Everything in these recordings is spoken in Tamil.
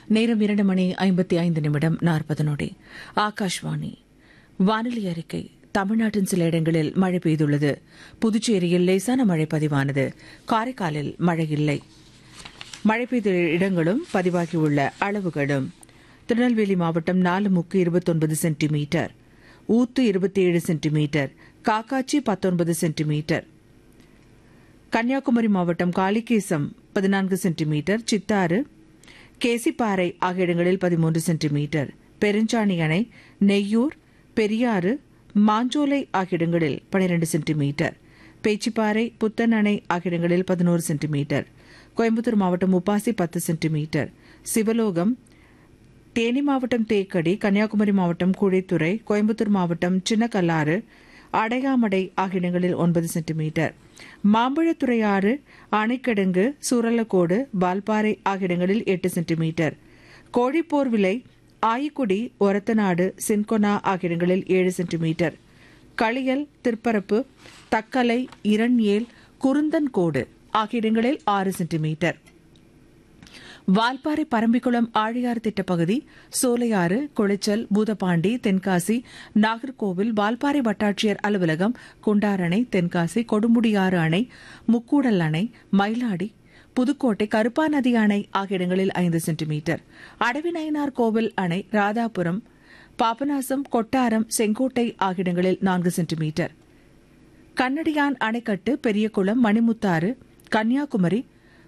நேரம் 2:55 ஆகாஷ்வாணி வானிலை அறிக்கை. தமிழ்நாட்டின் சில இடங்களில் மழை பெய்துள்ளது. புதுச்சேரியில் லேசான மழை பதிவானது. காரைக்காலில் மழை இல்லை. மழை பெய்த இடங்களும் பதிவாகியுள்ள அளவுகளும்: திருநெல்வேலி மாவட்டம் 4 29 சென்டிமீட்டர், ஊத்து 27 சென்டிமீட்டர், காக்காச்சி 19 சென்டிமீட்டர், கன்னியாகுமரி மாவட்டம் காளிகேசம் 14 சென்டிமீட்டர், சித்தாறு, கேசிப்பாறை ஆகிய இடங்களில் 13 சென்டிமீட்டர், பெருஞ்சாணி அணை, நெய்யூர், பெரியாறு, மாஞ்சோலை ஆகிய இடங்களில் 12 சென்டிமீட்டர், பேச்சிப்பாறை, புத்தன் அணை ஆகிய இடங்களில் 11 சென்டிமீட்டர், கோயம்புத்தூர் மாவட்டம் உப்பாசி 10 சென்டிமீட்டர், சிவலோகம், தேனி மாவட்டம் தேக்கடி, கன்னியாகுமரி மாவட்டம் குழித்துறை, கோயம்புத்தூர் மாவட்டம் சின்னக்கல்லாறு, அடையாமடை ஆகிய இடங்களில் 9 சென்டிமீட்டர், மாம்பழத்துறையாறு, அணைக்கடங்கு, சூரலக்கோடு, வால்பாறை ஆகிய இடங்களில் 8 சென்டிமீட்டர், கோழிப்போர்விலை, ஆயிக்குடி, ஒரத்தநாடு, சின்கொனா ஆகிய இடங்களில் 7 சென்டிமீட்டர், களியல், திருப்பரப்பு, தக்கலை, இரண்யேல், குருந்தன்கோடு ஆகிய இடங்களில் 6 சென்டிமீட்டர், வால்பாறை, பரம்பிக்குளம், ஆழியாறு திட்டப்பகுதி, சோலையாறு, குளச்சல், பூதப்பாண்டி, தென்காசி, நாகர்கோவில், வால்பாறை வட்டாட்சியர் அலுவலகம், குண்டார் அணை, தென்காசி, கொடுமுடியாறு அணை, முக்கூடல் அணை, மயிலாடி, புதுக்கோட்டை, கருப்பாநதி அணை ஆகிய இடங்களில் 5 சென்டிமீட்டர், அடவிநயினார் கோவில் அணை, ராதாபுரம், பாபநாசம், கொட்டாரம், செங்கோட்டை ஆகிய இடங்களில் 4 சென்டிமீட்டர், கண்ணடியான் அணைக்கட்டு, பெரியகுளம், மணிமுத்தாறு, கன்னியாகுமரி,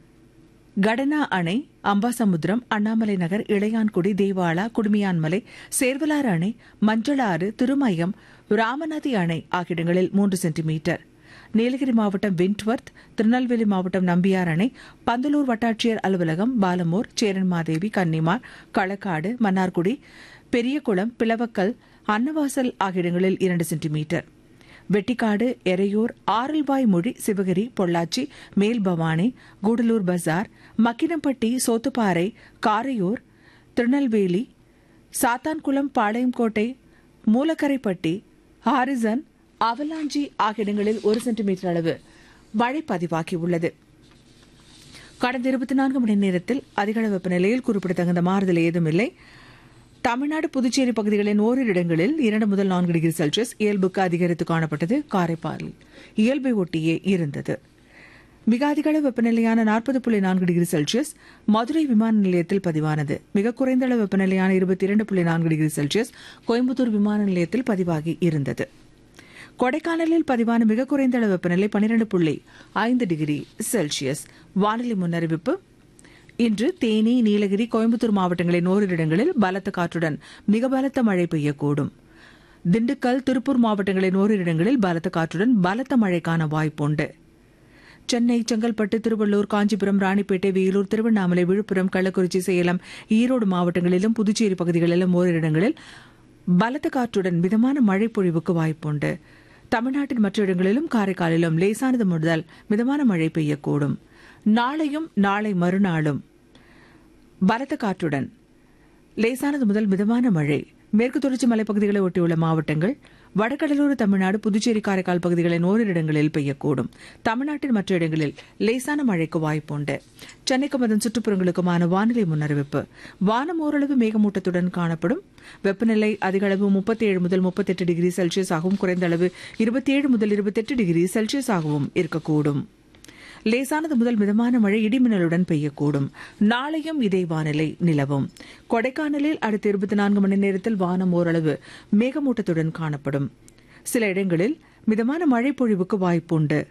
கடனா அணை, அம்பாசமுத்திரம், அண்ணாமலை நகர், இளையான்குடி, தேவாலா, குடுமியான்மலை, சேர்வலாறு அணை, மஞ்சளாறு, திருமயம், ராமநதி அணை ஆகிய இடங்களில் 3 சென்டிமீட்டர், நீலகிரி மாவட்டம் விண்ட்வர்த், திருநெல்வேலி மாவட்டம் நம்பியார் அணை, பந்தலூர் வட்டாட்சியர் அலுவலகம், பாலமூர், சேரன்மாதேவி, கன்னிமார், களக்காடு, மன்னார்குடி, பெரியகுளம், பிளவக்கல், அன்னவாசல் ஆகிய இடங்களில் 2 சென்டிமீட்டர், வெட்டிக்காடு, எரையூர், ஆரல்வாய்மொழி, சிவகிரி, பொள்ளாச்சி, மேல்பவானி, கூடலூர் பஜார், மக்கினப்பட்டி, சோத்துப்பாறை, காரையூர், திருநெல்வேலி, சாத்தான்குளம், பாளையங்கோட்டை, மூலக்கரைப்பட்டி, ஹாரிசன், அவலாஞ்சி ஆகிய இடங்களில் 1 சென்டிமீட்டர் அளவு மழை பதிவாகியுள்ளது. கடந்த 24 மணி நேரத்தில் அதிகளவு வெப்பநிலையில் குறிப்பிடத்தகுந்த மாறுதல் ஏதுமில்லை. தமிழ்நாடு, புதுச்சேரி பகுதிகளின் ஓரிரு இடங்களில் 2 முதல் 4 டிகிரி செல்சியஸ் இயல்புக்கு அதிகரித்து காணப்பட்டது. காரைக்காலில் இயல்பை ஒட்டியே இருந்தது. மிக அதிகளவு வெப்பநிலையான 40.4 டிகிரி செல்சியஸ் மதுரை விமான நிலையத்தில் பதிவானது. மிக குறைந்த அளவு வெப்பநிலையான 22.4 டிகிரி செல்சியஸ் கோயம்புத்தூர் விமான நிலையத்தில் பதிவாகி இருந்தது. கொடைக்கானலில் பதிவான மிக குறைந்த அளவு வெப்பநிலை 12.5 டிகிரி செல்சியஸ். வானிலை முன்னறிவிப்பு: இன்று தேனி, நீலகிரி, கோயம்புத்தூர் மாவட்டங்களின் ஓரிரு இடங்களில் பலத்த காற்றுடன் மிக பலத்த மழை பெய்யக்கூடும். திண்டுக்கல், திருப்பூர் மாவட்டங்களின் ஓரிரு இடங்களில் பலத்த காற்றுடன் பலத்த மழைக்கான வாய்ப்புண்டு. சென்னை, செங்கல்பட்டு, திருவள்ளூர், காஞ்சிபுரம், ராணிப்பேட்டை, வேலூர், திருவண்ணாமலை, விழுப்புரம், கள்ளக்குறிச்சி, சேலம், ஈரோடு மாவட்டங்களிலும் புதுச்சேரி பகுதிகளிலும் ஓரிரு இடங்களில் பலத்த காற்றுடன் மிதமான மழை பொழிவுக்கு வாய்ப்புண்டு. தமிழ்நாட்டின் மற்ற இடங்களிலும் காரைக்காலிலும் லேசானது முதல் மிதமான மழை பெய்யக்கூடும். நாளையும் நாளை மறுநாளும் பலத்த காற்றுடன் லேசானது முதல் மிதமான மழை. மேற்கு தொடர்ச்சி மலைப்பகுதிகளை ஒட்டியுள்ள மாவட்டங்கள், வடகடலோர தமிழ்நாடு, புதுச்சேரி, காரைக்கால் பகுதிகளின் ஓரிரு இடங்களில் பெய்யக்கூடும். தமிழ்நாட்டின் மற்ற இடங்களில் லேசான மழைக்கு வாய்ப்புண்டு. சென்னைக்கும் அதன் சுற்றுப்புறங்களுக்குமான வானிலை முன்னறிவிப்பு: வானம் ஓரளவு மேகமூட்டத்துடன் காணப்படும். வெப்பநிலை அதிகளவு 37 முதல் 38 டிகிரி செல்சியஸ் ஆகவும், குறைந்த அளவு 27 முதல் 28 டிகிரி செல்சியஸ் ஆகவும் இருக்கக்கூடும். லேசானது முதல் மிதமான மழை இடிமின்னலுடன் பெய்யக்கூடும். நாளையும் இதே வானிலை நிலவும். கொடைக்கானலில் அடுத்த 24 மணி நேரத்தில் வானம் ஓரளவு மேகமூட்டத்துடன் காணப்படும். சில இடங்களில் மிதமான மழை பொழிவுக்கு வாய்ப்புண்டு.